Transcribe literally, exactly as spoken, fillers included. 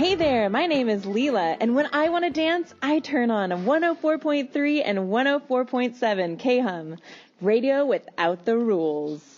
Hey there, my name is Leela, and when I want to dance, I turn on one oh four point three and one oh four point seven K H U M, radio without the rules.